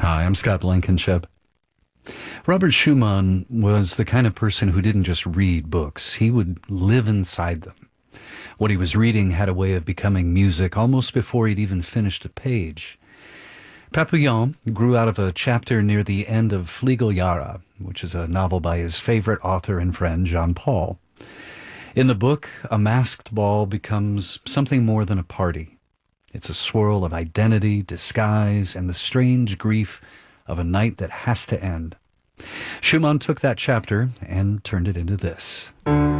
Hi, I'm Scott Blankenship. Robert Schumann was the kind of person who didn't just read books, he would live inside them. What he was reading had a way of becoming music almost before he'd even finished a page. Papillon grew out of a chapter near the end of Fligeljahre, which is a novel by his favorite author and friend, Jean Paul. In the book, a masked ball becomes something more than a party. It's a swirl of identity, disguise, and the strange grief of a night that has to end. Schumann took that chapter and turned it into this.